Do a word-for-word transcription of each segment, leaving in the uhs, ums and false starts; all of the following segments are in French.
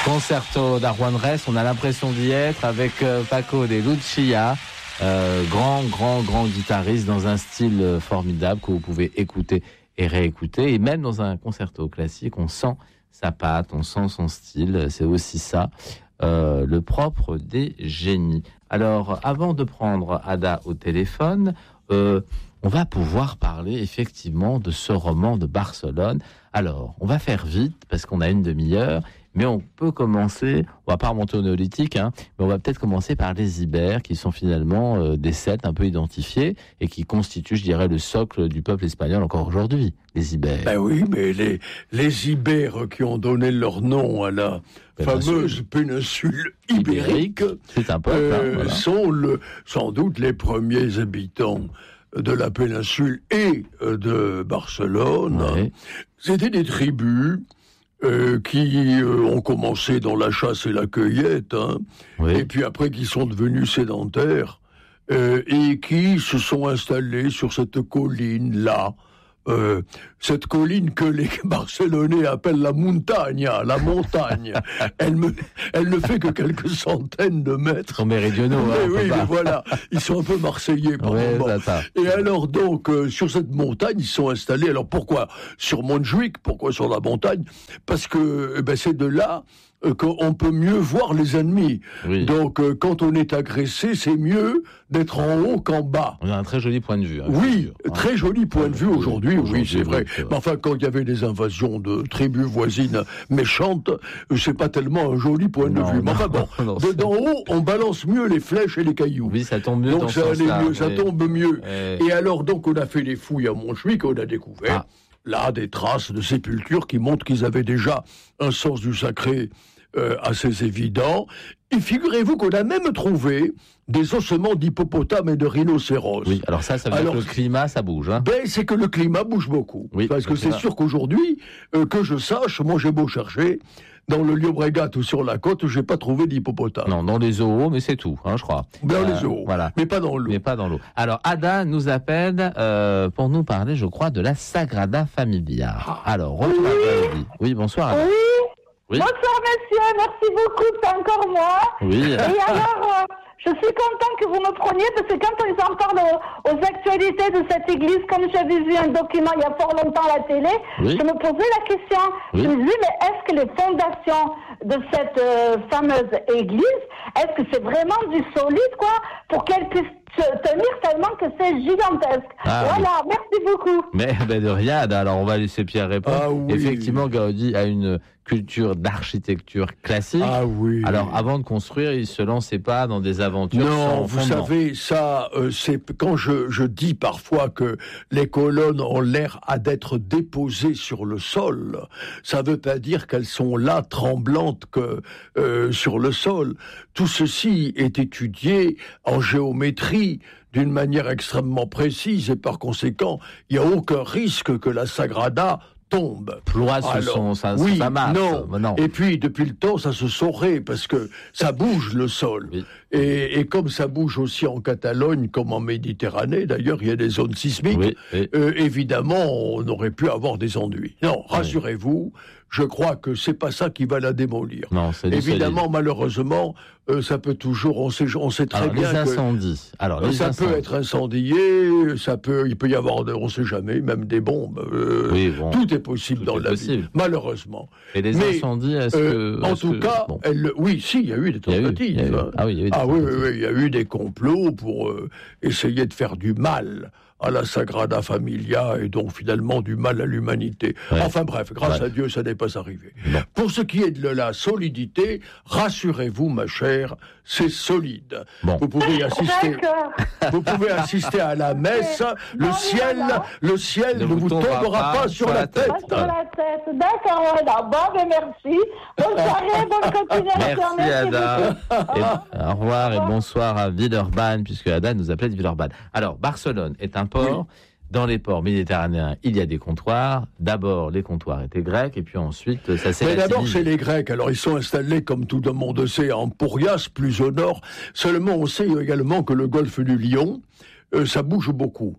Concerto d'Aranjuez, on a l'impression d'y être avec euh, Paco de Lucia, euh, grand, grand, grand guitariste dans un style euh, formidable que vous pouvez écouter et réécouter. Et même dans un concerto classique, on sent sa patte, on sent son style. C'est aussi ça, euh, le propre des génies. Alors, avant de prendre Ada au téléphone, euh, on va pouvoir parler effectivement de ce roman de Barcelone. Alors, on va faire vite parce qu'on a une demi-heure. Mais on peut commencer, on va pas remonter au néolithique, hein, mais on va peut-être commencer par les Ibères, qui sont finalement euh, des Celtes un peu identifiés et qui constituent, je dirais, le socle du peuple espagnol encore aujourd'hui, les Ibères. Ben oui, mais les, les Ibères qui ont donné leur nom à la péninsule. fameuse péninsule ibérique, ibérique c'est un peuple, euh, hein, voilà. sont le, sans doute les premiers habitants de la péninsule et de Barcelone. Ouais. C'était des tribus Euh, qui euh, ont commencé dans la chasse et la cueillette, hein, Oui. et puis après qui sont devenus sédentaires, euh, et qui se sont installés sur cette colline-là. Euh, cette colline que les Barcelonais appellent la Muntanya, la montagne. elle, me, elle ne fait que quelques centaines de mètres. Sont méridionaux, hein, Mais on peut oui, pas. mais voilà, ils sont un peu marseillais par Ouais, moment. ça, ça. Et alors donc, euh, sur cette montagne, ils sont installés. Alors pourquoi sur Montjuïc? Pourquoi sur la montagne? Parce que eh ben, c'est de là euh, qu'on peut mieux voir les ennemis. Oui. Donc euh, quand on est agressé, c'est mieux d'être en haut qu'en bas. On a un très joli point de vue. Hein, Oui, sûr, hein. très joli point de vue Oui, aujourd'hui, aujourd'hui, oui, c'est oui, vrai. c'est vrai. Mais enfin, quand il y avait des invasions de tribus voisines méchantes, euh, c'est pas tellement un joli point de Non, vue. Mais enfin non, bon, non, de- c'est- d'en haut, on balance mieux les flèches et les cailloux. Oui, ça tombe mieux dans Donc ce ça allait sens-là, mieux, ça oui. tombe mieux. Ouais. Et alors donc on a fait les fouilles à Montjuïc, on a découvert Ah. là des traces de sépultures qui montrent qu'ils avaient déjà un sens du sacré euh, assez évident. Et figurez-vous qu'on a même trouvé des ossements d'hippopotames et de rhinocéros. Oui, alors ça, ça veut dire Alors, que le climat, ça bouge. Hein. Ben, c'est que le climat bouge beaucoup. Oui, Parce que le c'est climat. sûr qu'aujourd'hui, euh, que je sache, moi j'ai beau chercher, dans le Llobregat ou sur la côte, j'ai pas trouvé d'hippopotame. Non, dans les zoos, mais c'est tout, hein, je crois. Dans Euh, les eaux. Voilà. Mais pas dans l'eau. Mais pas dans l'eau. Alors, Ada nous appelle euh, pour nous parler, je crois, de la Sagrada Familia. Alors, retour à Gaudi. Oui, bonsoir, Ada. Oui. Oui. Bonsoir monsieur, merci beaucoup, c'est encore moi. Oui. Et alors, euh, je suis content que vous me preniez parce que quand ils en parlent aux, aux actualités de cette église, comme j'avais vu un document il y a fort longtemps à la télé, Oui. je me posais la question. Oui. Je me disais, mais est-ce que les fondations de cette euh, fameuse église, est-ce que c'est vraiment du solide, quoi, pour qu'elle puisse se tenir tellement que c'est gigantesque. Ah, voilà, oui. Merci beaucoup. Mais ben de rien, Ada. Alors, on va laisser Pierre répondre. Ah oui. Effectivement, Gaudi a une culture d'architecture classique. Ah oui. Alors, avant de construire, il se lançait pas dans des aventures Non, sans vous fondement. savez, ça, euh, c'est quand je, je dis parfois que les colonnes ont l'air à d'être déposées sur le sol, ça veut pas dire qu'elles sont là tremblantes que euh, sur le sol. Tout ceci est étudié en géométrie d'une manière extrêmement précise et par conséquent, il n'y a aucun risque que la Sagrada tombe. Ploie sous Alors, son, sa, oui, sa masse. non. Mais non. Et puis, depuis le temps, ça se saurait, parce que ça bouge le sol. Oui. Et, et comme ça bouge aussi en Catalogne, comme en Méditerranée, d'ailleurs, il y a des zones sismiques, Oui, oui. euh, évidemment, on aurait pu avoir des ennuis. Non, rassurez-vous, je crois que c'est pas ça qui va la démolir. Non, c'est du Évidemment, solide. malheureusement, euh, ça peut toujours, on sait, on sait très Alors, bien les que... incendies. Alors, les Ça incendies. peut être incendié, ça peut, il peut y avoir, on sait jamais, même des bombes. euh, Oui, bon. tout est possible Tout dans est la possible. vie, malheureusement. Et les Mais, incendies, est-ce Euh, que... en est-ce tout que- cas, bon. elle, oui, si, il y a eu des Il y a eu, tentatives. il y a eu. hein. Ah oui, il y a eu des Ah oui, oui, tentatives. oui, il y a eu des complots pour euh, essayer de faire du mal à la Sagrada Familia et donc finalement du mal à l'humanité. Ouais. Enfin bref, grâce Ouais. à Dieu, ça n'est pas arrivé. Bon. Pour ce qui est de la solidité, rassurez-vous, ma chère, c'est solide. Bon. Vous pouvez y assister. D'accord. Vous pouvez assister à la messe. Le Non, ciel, non, non. le ciel Ne ne vous vous tombera tombera pas pas sur la tête. Pas sur la tête. D'accord, voilà. Bon, ben merci. Bonne soirée, bonne continuation. Merci, Ada. beaucoup. Et, au revoir et bonsoir à Villeurbanne, puisque Ada nous appelait de Villeurbanne. Alors, Barcelone est un port. Dans les ports méditerranéens, il y a des comptoirs. D'abord, les comptoirs étaient grecs, et puis ensuite, ça s'est Mais d'abord, latinisé. c'est les Grecs. Alors, ils sont installés, comme tout le monde sait, en Pourrias, plus au nord. Seulement, on sait également que le golfe du Lion, euh, ça bouge beaucoup.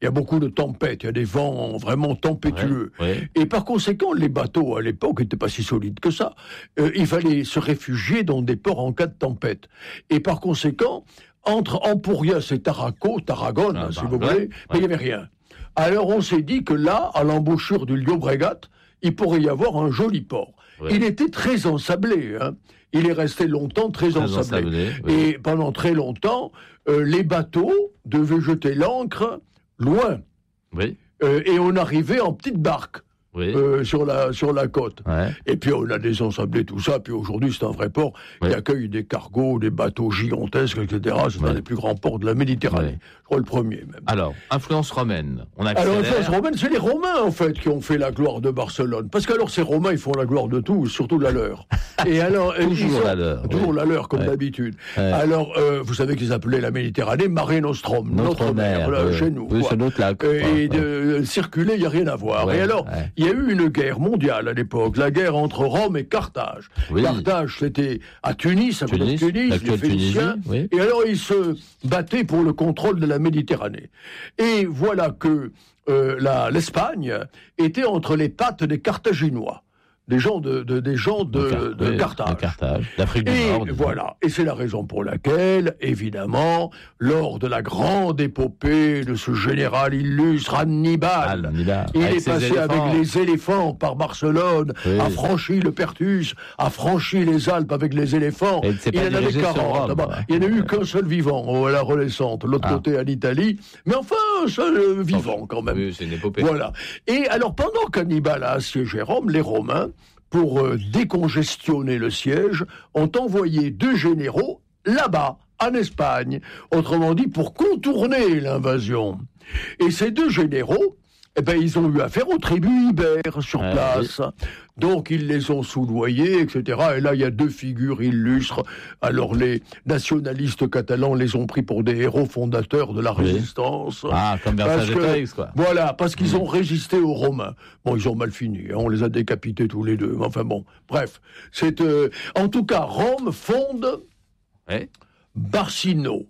il y a beaucoup de tempêtes, il y a des vents vraiment tempétueux. Ouais, ouais. Et par conséquent, les bateaux, à l'époque, n'étaient pas si solides que ça. Euh, il fallait se réfugier dans des ports en cas de tempête. Et par conséquent, entre Ampurias et Taraco, Tarragone, Ah, si bah, vous ouais, voulez, ouais. mais il n'y avait rien. Alors on s'est dit que là, à l'embouchure du Llobregat, il pourrait y avoir un joli port. Ouais. Il était très ensablé, hein. Il est resté longtemps très, Très ensablé. ensablé, oui. Et pendant très longtemps, euh, les bateaux devaient jeter l'ancre loin. Oui, Euh, et on arrivait en petite barque. oui. Euh, sur la sur la côte. Ouais. Et puis on a désensablé tout ça, puis aujourd'hui c'est un vrai port Ouais. qui accueille des cargos, des bateaux gigantesques, et cetera. C'est Ouais. un des plus grands ports de la Méditerranée. Ouais. Je crois le premier même. Alors, influence romaine. On Alors, accélère. l'influence romaine, c'est les Romains, en fait, qui ont fait la gloire de Barcelone. Parce qu'alors, ces Romains, ils font la gloire de tout, surtout de la leur. Et alors, ils Toujours sont- la leur, Toujours oui. la leur, comme Ouais. d'habitude. Ouais. Alors, euh, vous savez qu'ils appelaient la Méditerranée Mare Nostrum, Notre, mer, là, ouais. chez nous. Oui, quoi. c'est notre lac. Euh, quoi. Et de euh, circuler, il n'y a rien à voir. Ouais, Et alors, ouais. il y a eu une guerre mondiale à l'époque, la guerre entre Rome et Carthage. Oui. Carthage, c'était à Tunis, à côté de Tunis, Tunis, les l'actuelle Phéniciens. Tunisie, oui. Et alors, ils se battaient pour le contrôle de la Méditerranée. Et voilà que euh, la- l'Espagne était entre les pattes des Carthaginois, des gens de, de- des gens de, Car- de oui, Carthage. de Carthage, d'Afrique du Et Nord. disons. voilà, et c'est la raison pour laquelle, évidemment, lors de la grande épopée de ce général illustre Hannibal, Hannibal, il avec est ses passé éléphants. avec les éléphants par Barcelone, Oui. a franchi le Perthus, a franchi les Alpes avec les éléphants. Et il ne s'est Il pas en avait dirigé sur quarante. Rome, Bah, quoi. il n'y en a eu qu'un seul vivant, oh, à la Renaissance, l'autre Ah. côté en Italie, mais enfin un seul euh, vivant quand même. Oui, c'est une épopée. Voilà. Et alors, pendant qu'Hannibal a assiégé Rome, les Romains, pour euh, décongestionner le siège, ont envoyé deux généraux là-bas, en Espagne, autrement dit, pour contourner l'invasion. Et ces deux généraux, eh ben, ils ont eu affaire aux tribus ibères sur Ah, place. Donc, ils les ont soudoyés, et cetera. Et là, il y a deux figures illustres. Alors, les nationalistes catalans les ont pris pour des héros fondateurs de la Oui. résistance. Ah, comme Parce que- Vercingétorix, quoi. Voilà, parce qu'ils ont résisté aux Romains. Bon, ils ont mal fini, hein, on les a décapités tous les deux. Enfin bon, bref. C'est, euh, en tout cas, Rome fonde Ouais. Barcino.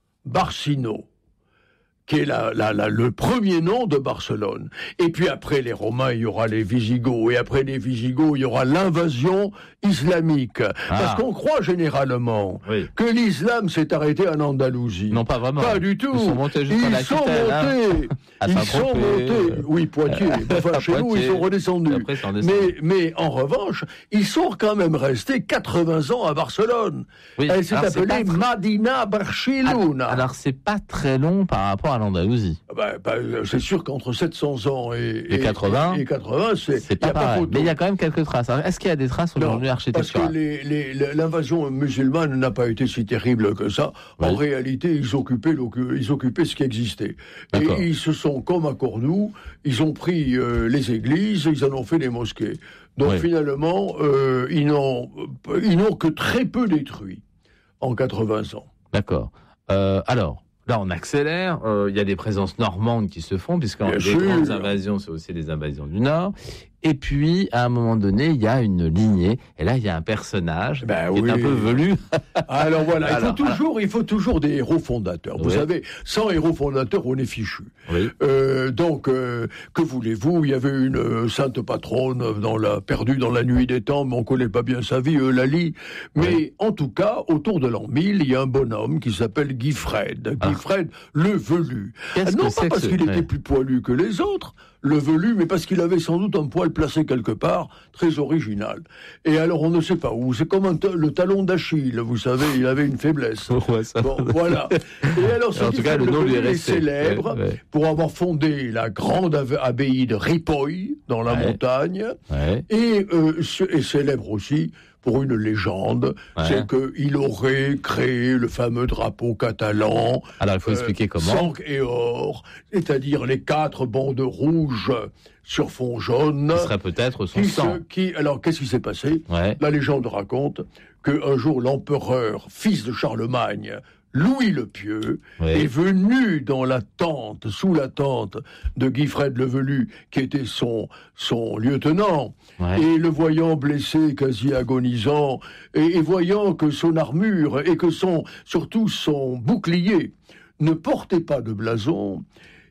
Barcino, qui est la, la, la, le premier nom de Barcelone. Et puis après les Romains, il y aura les Visigoths. Et après les Visigoths, il y aura l'invasion islamique. Parce qu'on croit généralement Oui. que l'islam s'est arrêté en Andalousie. Non, pas vraiment. Pas du tout. Ils sont montés jusqu'en Ils Aquitaine, sont hein. montés. À Ils sont Saint-Tropez, montés. euh, Oui, Poitiers. Enfin, chez nous, ils Poitiers. sont redescendus. Après, ils sont redescendus. Mais, mais en revanche, ils sont quand même restés quatre-vingts ans à Barcelone. Oui. Elle s'est Alors, c'est appelée pas très- Madina Barcelona. Alors, c'est pas très long par rapport à l'Andalousie. Ben, ben, c'est sûr qu'entre sept cents ans et, Et quatre-vingts, et quatre-vingts, c'est, C'est y pas a pareil. photo. Mais il y a quand même quelques traces. Alors, est-ce qu'il y a des traces Non, aujourd'hui parce que architecturales? les, les, l'invasion musulmane n'a pas été si terrible que ça. En Oui. réalité, ils occupaient, le- ils occupaient ce qui existait. Et D'accord. ils se sont, comme à Cordoue, ils ont pris euh, les églises, ils en ont fait des mosquées. Donc Oui. finalement, euh, ils, n'ont, ils n'ont que très peu détruit en quatre-vingts ans. D'accord. Euh, alors, là, on accélère. Euh, Il y a des présences normandes qui se font, puisque Bien les sûr. grandes invasions, c'est aussi les invasions du Nord. Et puis, à un moment donné, il y a une lignée. Et là, il y a un personnage Ben qui oui. est un peu velu. Alors voilà, il, Alors, faut toujours, il faut toujours des héros fondateurs. Vous Oui. savez, sans héros fondateurs, on est fichu. Oui. Euh, donc, euh, que voulez-vous? Il y avait une euh, sainte patronne dans la, perdue dans la nuit des temps, mais on connaît pas bien sa vie, Eulalie. Mais Oui. en tout cas, autour de l'an mille, il y a un bonhomme qui s'appelle Guifred. Ah. Guifred, le velu. Qu'est-ce non que pas c'est que parce ce- qu'il ouais. était plus poilu que les autres, le velu, mais parce qu'il avait sans doute un poil placé quelque part, très original. Et alors, on ne sait pas où. C'est comme un ta- le talon d'Achille, vous savez, il avait une faiblesse. Ouais, ça- Bon, voilà. Et alors, ce En qui tout cas, fait le nom lui est Velu resté. célèbre Ouais, ouais. pour avoir fondé la grande ab- abbaye de Ripoll, dans la Ouais. montagne, Ouais. et, euh, ce- et célèbre aussi pour une légende, Ouais. c'est qu'il aurait créé le fameux drapeau catalan. Alors, il faut euh, expliquer comment. sang et or, c'est-à-dire les quatre bandes rouges sur fond jaune. Ce serait peut-être son qui sang. se- qui, alors, qu'est-ce qui s'est passé? Ouais. La légende raconte qu'un jour, l'empereur, fils de Charlemagne, Louis le Pieux, Oui. est venu dans la tente, sous la tente de Guifred le Velu, qui était son, son lieutenant, Ouais. et le voyant blessé, quasi agonisant, et, et voyant que son armure, et que son, surtout son bouclier, ne portait pas de blason,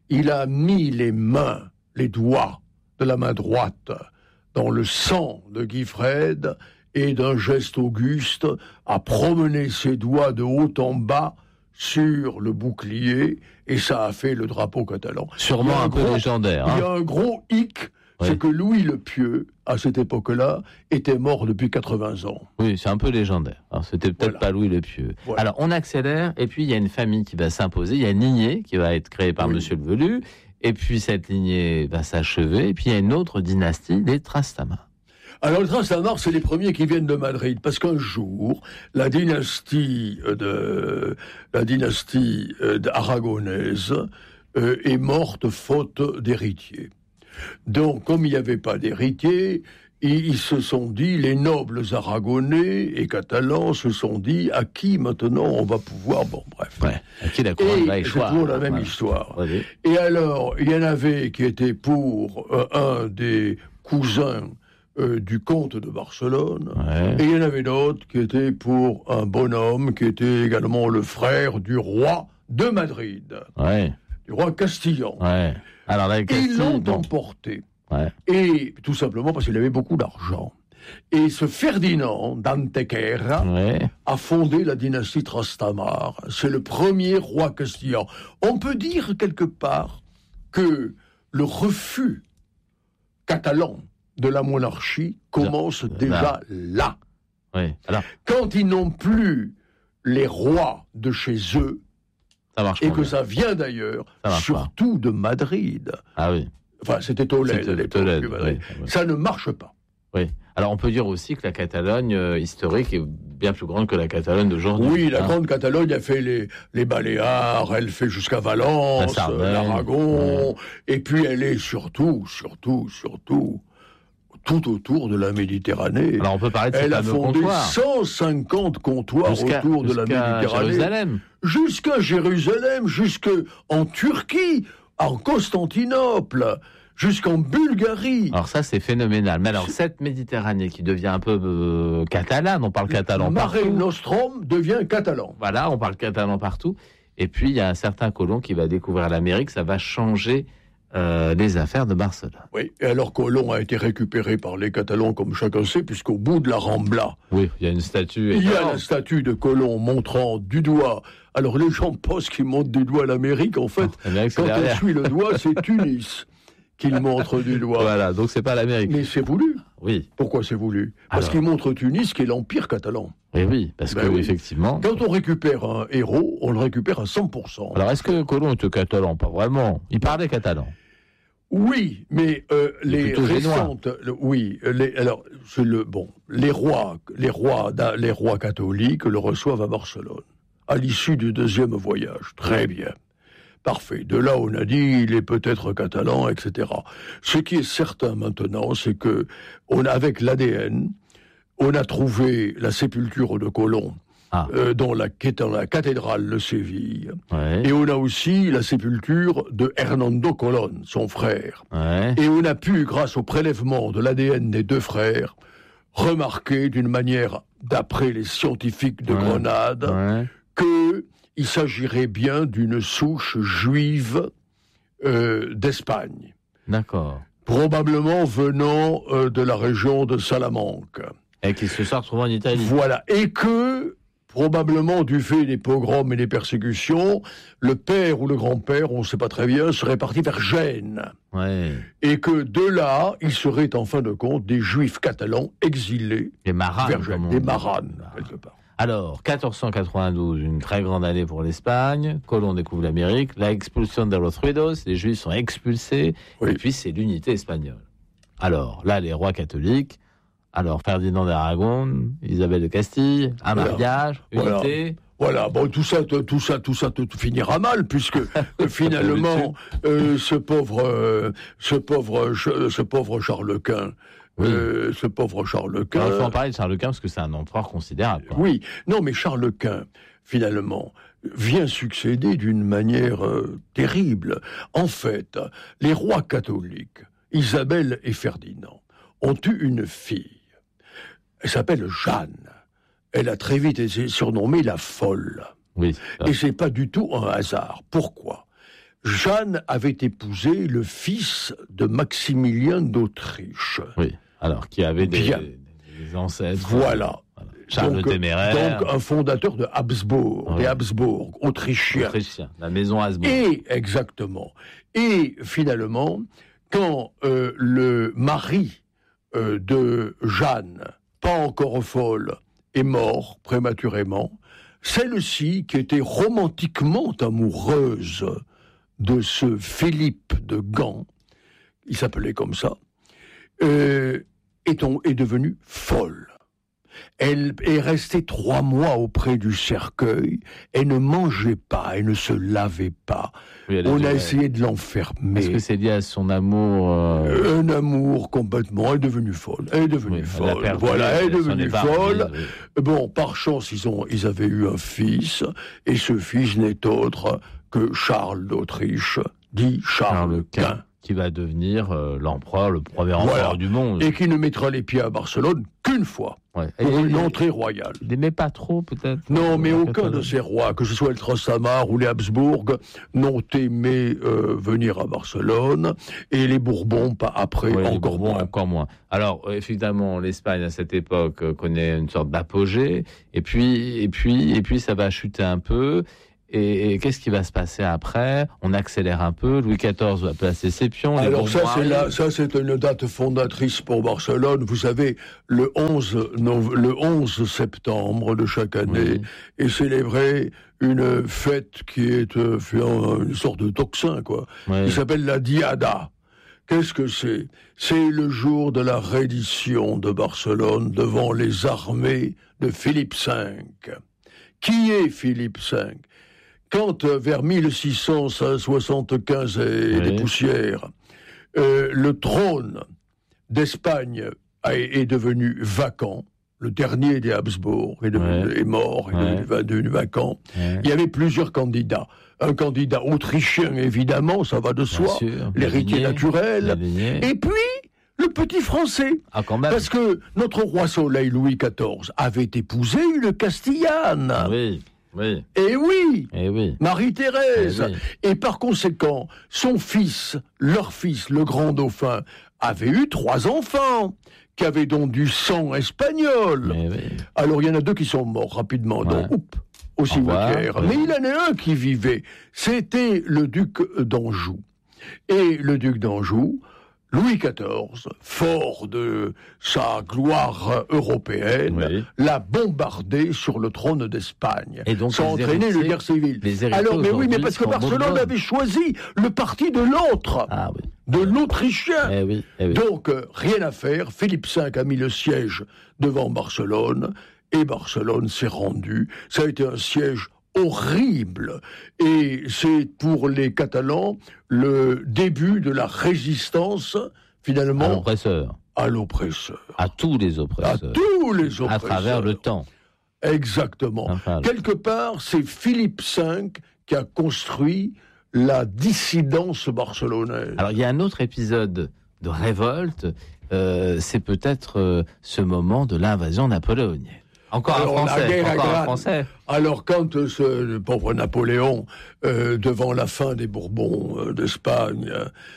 il a mis les mains, les doigts de la main droite dans le sang de Guifred et d'un geste auguste a promené ses doigts de haut en bas sur le bouclier et ça a fait le drapeau catalan. Sûrement un, un peu gros, légendaire. Hein. Il y a un gros hic, oui. C'est que Louis le Pieux, à cette époque-là, était mort depuis quatre-vingts ans. Oui, c'est un peu légendaire. Alors, c'était peut-être voilà. pas Louis le Pieux. Voilà. Alors, on accélère, et puis il y a une famille qui va s'imposer. Il y a une lignée qui va être créée par oui. Monsieur le Velu, et puis cette lignée va s'achever, et puis il y a une autre dynastie, les Trastamare. Alors, les Trastamare, c'est les premiers qui viennent de Madrid, parce qu'un jour, la dynastie de la dynastie aragonaise euh, est morte faute d'héritiers. Donc, comme il n'y avait pas d'héritier, ils se sont dit, les nobles aragonais et catalans se sont dit, à qui maintenant on va pouvoir... Bon, bref. Ouais, à qui la couronne va échoir. C'est toujours la même voilà. histoire. Oui. Et alors, il y en avait qui étaient pour euh, un des cousins euh, du comte de Barcelone, ouais. et il y en avait d'autres qui étaient pour un bonhomme qui était également le frère du roi de Madrid, ouais. du roi Castillan. Ouais. Alors là, Castille, ils l'ont bon. emporté. Ouais. Et tout simplement parce qu'il avait beaucoup d'argent. Et ce Ferdinand d'Antequera ouais. a fondé la dynastie Trastamare. C'est le premier roi castillan. On peut dire quelque part que le refus catalan de la monarchie commence là. déjà là. Ouais. Alors... Quand ils n'ont plus les rois de chez eux, ça et que bien. ça vient d'ailleurs, ça surtout pas. de Madrid. Ah oui. Enfin, c'était Tolède à l'époque. Oui. Ça ne marche pas. Oui. Alors, on peut dire aussi que la Catalogne euh, historique est bien plus grande que la Catalogne d'aujourd'hui. Oui, la hein. grande Catalogne a fait les, les Baléares, elle fait jusqu'à Valence, l'Aragon, ouais. et puis elle est surtout, surtout, surtout, tout autour de la Méditerranée. Alors, on peut parler de Elle a fondé comptoirs. cent cinquante comptoirs jusqu'à, autour de la Méditerranée. Jérusalem. Jusqu'à Jérusalem, jusqu'en Turquie, en Constantinople, jusqu'en Bulgarie. Alors ça, c'est phénoménal. Mais alors, cette Méditerranée qui devient un peu euh, catalane, on parle catalan Mare partout. Nostrum devient catalan. Voilà, on parle catalan partout. Et puis, il y a un certain Colomb qui va découvrir l'Amérique. Ça va changer euh, les affaires de Barcelone. Oui, et alors Colomb a été récupéré par les Catalans, comme chacun sait, puisqu'au bout de la Rambla... Oui, il y a une statue... Il y a la statue de Colomb montrant du doigt... Alors les gens pensent qu'il montre du doigt l'Amérique. En fait, oh, quand on suit le doigt, c'est Tunis qu'il montre du doigt. Voilà, donc c'est pas l'Amérique. Mais c'est voulu. Oui. Pourquoi c'est voulu ? Parce alors... qu'il montre Tunis, qui est l'Empire catalan. Et oui, parce ben que oui. effectivement... Quand on récupère un héros, on le récupère à cent pour cent. Alors est-ce que Colomb était catalan ? Pas vraiment. Il parlait catalan. Oui, mais euh, les récentes, le, oui, les, alors c'est le bon, les rois, les rois, les rois catholiques le reçoivent à Barcelone à l'issue du deuxième voyage. Très bien, parfait. De là, on a dit il est peut-être catalan, et cetera. Ce qui est certain maintenant, c'est que on avec l'A D N, on a trouvé la sépulture de Colomb. Ah. Euh, dans, la, dans la cathédrale de Séville. Ouais. Et on a aussi la sépulture de Hernando Colón, son frère. Ouais. Et on a pu, grâce au prélèvement de l'A D N des deux frères, remarquer d'une manière, d'après les scientifiques de ouais. Grenade, ouais. qu'il s'agirait bien d'une souche juive euh, d'Espagne. D'accord. Probablement venant euh, de la région de Salamanque. Et qui se soit retrouvé en Italie. Voilà. Et que... probablement du fait des pogroms et des persécutions, le père ou le grand-père, on ne sait pas très bien, serait parti vers Gênes. Ouais. Et que de là, il serait en fin de compte des juifs catalans exilés des maranes, vers Gênes, des maranes, quelque part. Alors, quatorze cent quatre-vingt-douze, une très grande année pour l'Espagne. Colomb découvre l'Amérique. La expulsion de los Ruidos, les juifs sont expulsés. Oui. Et puis, c'est l'unité espagnole. Alors, là, les rois catholiques... Alors, Ferdinand d'Aragon, Isabelle de Castille, un voilà. mariage, unité. Voilà. Voilà, bon, tout ça, tout ça, tout ça, tout finira mal, puisque finalement, euh, ce pauvre, euh, ce pauvre, ce pauvre Charles Quint, oui. euh, ce pauvre Charles Quint. Alors, il faut en parler de Charles Quint parce que c'est un empereur considérable. Quoi. Oui, non, mais Charles Quint, finalement, vient succéder d'une manière euh, terrible. En fait, les rois catholiques, Isabelle et Ferdinand, ont eu une fille. Elle s'appelle Jeanne. Elle a très vite été surnommée la folle. Oui. Et c'est pas du tout un hasard. Pourquoi ? Jeanne avait épousé le fils de Maximilien d'Autriche. Oui, alors qui avait des, Bien. des ancêtres. Voilà. voilà. Charles donc, le Téméraire. Donc un fondateur de Habsbourg, Oui. des Habsbourg, autrichiens. Autrichien, la maison Habsbourg. Et, exactement. Et finalement, quand euh, le mari euh, de Jeanne, pas encore folle, est mort prématurément, celle-ci, qui était romantiquement amoureuse de ce Philippe de Gand, il s'appelait comme ça, euh, est, on, est devenue folle. Elle est restée trois mois auprès du cercueil. Elle ne mangeait pas, elle ne se lavait pas. Oui, On dit, a ouais. essayé de l'enfermer. Est-ce que c'est lié à son amour euh... Un amour complètement. Elle est devenue folle. Elle est devenue oui, folle. elle a perdu, voilà, elle est son devenue épargne, folle. oui. Bon, par chance, ils ont, ils avaient eu un fils, et ce fils n'est autre que Charles d'Autriche, dit Charles, Charles Quint. Quint, qui va devenir euh, l'empereur, le premier empereur Voilà. du monde. Et qui ne mettra les pieds à Barcelone qu'une fois, Ouais. pour Et- une et- entrée royale. Il n'aimait pas trop, peut-être. Non, mais euh, aucun Catalogne. de ces rois, que ce soit le Trastamare ou les Habsbourg, n'ont aimé euh, venir à Barcelone, et les Bourbons, pas après, Ouais, les encore Bourbons, moins. encore moins. Alors, euh, effectivement, l'Espagne, à cette époque, euh, connaît une sorte d'apogée, et puis, et puis, et puis, ça va chuter un peu. Et, et qu'est-ce qui va se passer après? On accélère un peu. Louis quatorze va placer ses pions. les Alors ça, Bourbons c'est arrivent. là, ça, c'est une date fondatrice pour Barcelone. Vous savez, le onze, nov- le onze septembre de chaque année Oui. est célébrée une fête qui est euh, une sorte de tocsin, quoi. Ouais. Qui s'appelle la Diada. Qu'est-ce que c'est? C'est le jour de la reddition de Barcelone devant les armées de Philippe cinq. Qui est Philippe cinq? Quand, euh, vers mille six cent soixante-quinze et Oui. des poussières, euh, le trône d'Espagne a- est devenu vacant, le dernier des Habsbourg est, devenu- Ouais. est mort, est Ouais. devenu, va- devenu vacant, Ouais. il y avait plusieurs candidats. Un candidat autrichien, évidemment, ça va de Bien soi, sûr. l'héritier La lignée, naturel, la lignée. et puis le petit français. Ah, quand même. Parce que notre roi Soleil, Louis quatorze, avait épousé une Castillane. Ah oui, oui, Et oui, eh oui. Marie-Thérèse. Eh oui. Et par conséquent, son fils, leur fils, le grand dauphin, avait eu trois enfants, qui avaient donc du sang espagnol. Eh oui. Alors il y en a deux qui sont morts rapidement, Ouais. donc oups, au Au revoir, cimetière. oui. Mais il y en a un qui vivait. C'était le duc d'Anjou. Et le duc d'Anjou, Louis quatorze, fort de sa gloire européenne, Oui. l'a bombardé sur le trône d'Espagne. Et donc, ça a les entraîné héritiers- une guerre civile. les héritiers Alors, mais oui, mais aujourd'hui parce que sont Barcelone Bourbons. avait choisi le parti de l'autre, Ah oui. de l'Autrichien. Eh oui, eh oui. Donc, euh, rien à faire. Philippe cinq a mis le siège devant Barcelone et Barcelone s'est rendu. Ça a été un siège horrible. Et c'est pour les Catalans le début de la résistance, À finalement, l'oppresseur. à l'oppresseur. À tous les À oppresseurs. tous les oppresseurs. À travers le temps. Exactement. Enfin, Quelque part, c'est Philippe cinq qui a construit la dissidence barcelonaise. Alors, il y a un autre épisode de révolte, euh, c'est peut-être euh, ce moment de l'invasion napoléonienne. Encore Alors, un la Français, guerre à encore un Grade. Français. Alors, quand euh, ce le pauvre Napoléon, euh, devant la fin des Bourbons euh, d'Espagne,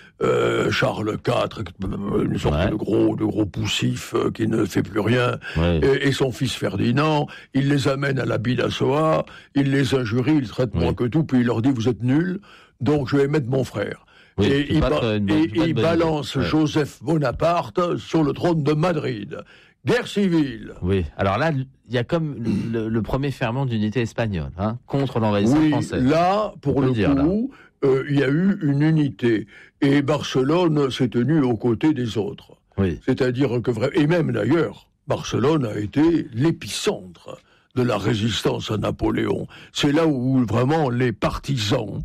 euh, Charles quatre, une sorte Ouais. de gros, de gros poussif euh, qui ne fait plus rien, Oui. et, et son fils Ferdinand, il les amène à la Bidassoa, il les injurie, il traite moins Oui. que tout, puis il leur dit vous êtes nuls, donc je vais mettre mon frère. Oui, et c'est il, pas ba- très- une et bonne- c'est pas il une bonne balance idée. Ouais. Joseph Bonaparte sur le trône de Madrid. Guerre civile. Oui. Alors là, il y a comme le, le premier ferment d'unité espagnole, hein, contre l'envahisseur Oui, français. là, pour On peut le le dire, coup, euh, il y a eu une unité. Et Barcelone s'est tenue aux côtés des autres. Oui. C'est-à-dire que, vra- et même d'ailleurs, Barcelone a été l'épicentre de la résistance à Napoléon. C'est là où vraiment les partisans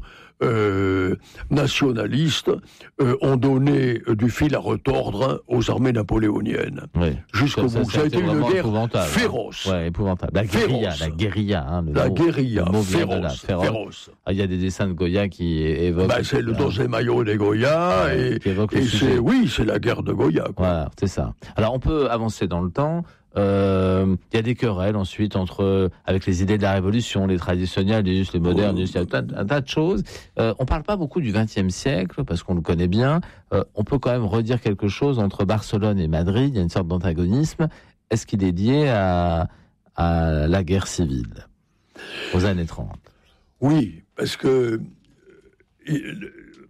euh, nationalistes euh, ont donné euh, du fil à retordre aux armées napoléoniennes. Oui. Jusqu'au bout. Ça a été une vraiment guerre épouvantable, hein. féroce. Ouais, épouvantable. La guérilla, Féroce. la guérilla. Hein, le La mot- guérilla, le mot vient de là, féroce, féroce. féroce. Ah, il y a des dessins de Goya qui é- évoquent... Ben, c'est le hein, Dos Mayo de Goya, ouais, et, qui évoque le et sujet. c'est, oui, c'est la guerre de Goya, quoi. Voilà, c'est ça. Alors, on peut avancer dans le temps. Euh, il y a des querelles ensuite entre avec les idées de la Révolution, les traditionnalistes, les modernistes, il y a un, un tas de choses. Euh, on parle pas beaucoup du vingtième siècle parce qu'on le connaît bien. Euh, on peut quand même redire quelque chose entre Barcelone et Madrid. Il y a une sorte d'antagonisme. Est-ce qu'il est lié à, à la guerre civile aux années trente? Oui, parce que il,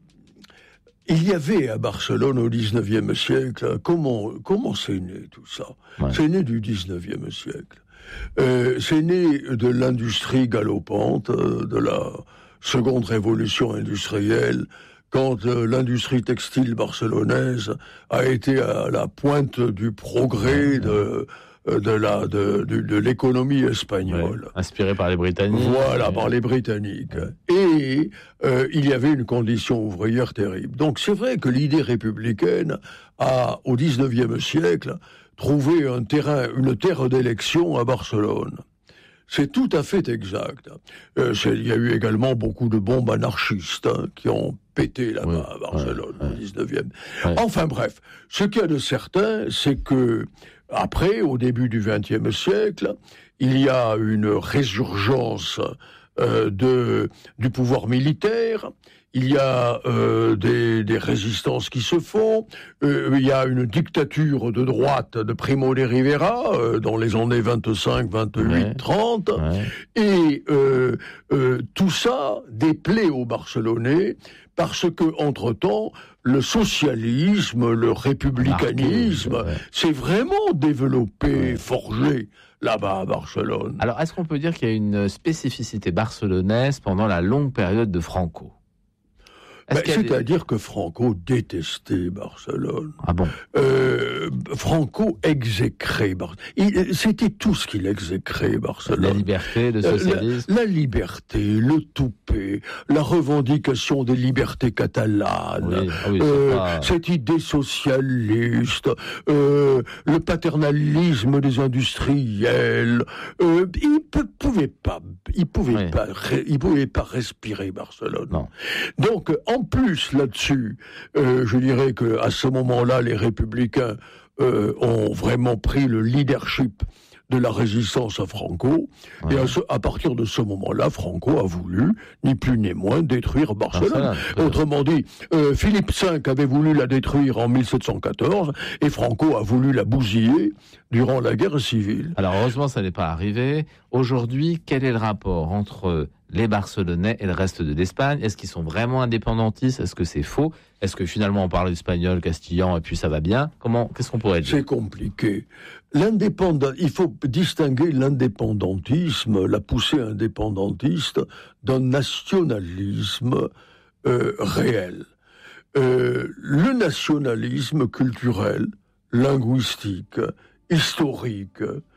il y avait à Barcelone au dix-neuvième siècle, comment, comment c'est né tout ça? Ouais. C'est né du dix-neuvième siècle. Euh, c'est né de l'industrie galopante, de la seconde révolution industrielle, quand euh, l'industrie textile barcelonaise a été à la pointe du progrès de... de la de, de, de l'économie espagnole, ouais, inspirée par les Britanniques. Voilà, et... par les Britanniques. Et euh, il y avait une condition ouvrière terrible. Donc c'est vrai que l'idée républicaine a, au dix-neuvième siècle, trouvé un terrain, une terre d'élection à Barcelone. C'est tout à fait exact. Euh, il y a eu également beaucoup de bombes anarchistes hein, qui ont pété là-bas ouais, à Barcelone ouais, au dix-neuvième. Ouais. Enfin bref, ce qu'il y a de certain, c'est que après, au début du vingtième siècle, il y a une résurgence euh, de, du pouvoir militaire, il y a euh, des, des résistances qui se font, euh, il y a une dictature de droite de Primo de Rivera euh, dans les années vingt-cinq, vingt-huit, trente, ouais. et euh, euh, tout ça déplaît aux Barcelonais parce que, entre-temps, le socialisme, le républicanisme, ouais. s'est vraiment développé, ouais. forgé là-bas à Barcelone. Alors, est-ce qu'on peut dire qu'il y a une spécificité barcelonaise pendant la longue période de Franco ? Ben, c'est-à-dire des... que Franco détestait Barcelone. Ah bon euh, Franco exécrait Barcelone. C'était tout ce qu'il exécrait, Barcelone. La liberté, le socialisme. La, la liberté, le toupet, la revendication des libertés catalanes, oui, oui, euh, pas... cette idée socialiste, euh, le paternalisme des industriels. Euh, il ne pouvait pas, il pouvait oui. pas, il pouvait pas respirer Barcelone. Non. Donc, en plus, là-dessus, euh, je dirais qu'à ce moment-là, les républicains euh, ont vraiment pris le leadership de la résistance à Franco. Ouais. Et à, ce, à partir de ce moment-là, Franco a voulu, ni plus ni moins, détruire Barcelone. Ah, ça, Autrement dit, euh, Philippe cinq avait voulu la détruire en mille sept cent quatorze, et Franco a voulu la bousiller durant la guerre civile. Alors, heureusement, ça n'est pas arrivé. Aujourd'hui, quel est le rapport entre les Barcelonais et le reste de l'Espagne? Est-ce qu'ils sont vraiment indépendantistes? Est-ce que c'est faux? Est-ce que finalement on parle espagnol, castillan et puis ça va bien? Comment, qu'est-ce qu'on pourrait dire? C'est compliqué. L'indépendant, il faut distinguer l'indépendantisme, la poussée indépendantiste, d'un nationalisme euh, réel. Euh, le nationalisme culturel, linguistique, historique,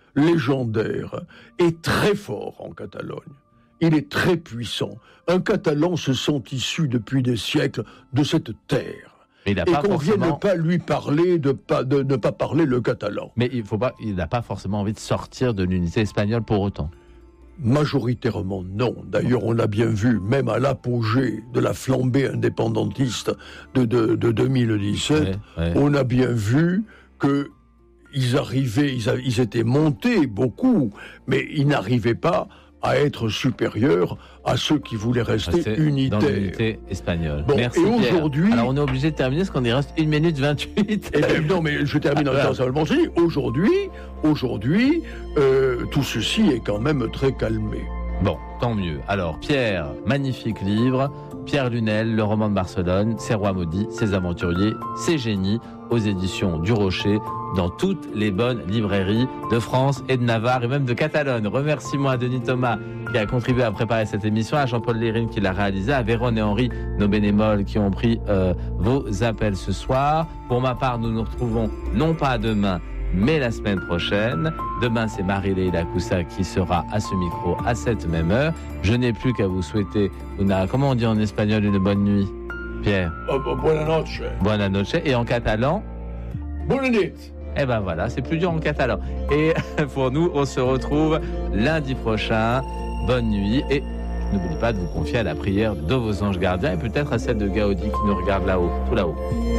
légendaire est très fort en Catalogne. Il est très puissant. Un Catalan se sent issu depuis des siècles de cette terre. Et qu'on forcément... vienne ne pas lui parler, de, pas, de ne pas parler le catalan. Mais il faut pas, il n'a pas forcément envie de sortir de l'unité espagnole pour autant. Majoritairement non. D'ailleurs, on l'a bien vu, même à l'apogée de la flambée indépendantiste de, de, de deux mille dix-sept, ouais, ouais. on a bien vu que ils arrivaient, ils, a, ils étaient montés beaucoup, mais ils n'arrivaient pas à être supérieurs à ceux qui voulaient rester ah, unitaires. Dans l'unité espagnole. Bon, merci, et Pierre. Aujourd'hui... Alors, on est obligé de terminer parce qu'on y reste une minute vingt-huit. Eh bien, non, mais je termine ah, en simplement. Aujourd'hui, aujourd'hui euh, tout ceci est quand même très calmé. Bon, tant mieux. Alors, Pierre, magnifique livre. Pierre Lunel, Le roman de Barcelone, Ses rois maudits, Ses aventuriers, Ses génies, aux éditions du Rocher, dans toutes les bonnes librairies de France et de Navarre et même de Catalogne. Remerciements à Denis Thomas qui a contribué à préparer cette émission, à Jean-Paul Lérine qui l'a réalisé, à Vérone et Henri, nos bénémoles qui ont pris euh, vos appels ce soir. Pour ma part, nous nous retrouvons non pas demain, mais la semaine prochaine. Demain, c'est Marie-Leila Coussa qui sera à ce micro à cette même heure. Je n'ai plus qu'à vous souhaiter, una, comment on dit en espagnol, une bonne nuit, Pierre? Oh, oh, buona noche. Buona noche. Et en catalan? Bonne nuit. Eh ben voilà, c'est plus dur en catalan. Et pour nous, on se retrouve lundi prochain. Bonne nuit. Et n'oubliez pas de vous confier à la prière de vos anges gardiens et peut-être à celle de Gaudi qui nous regarde là-haut, tout là-haut.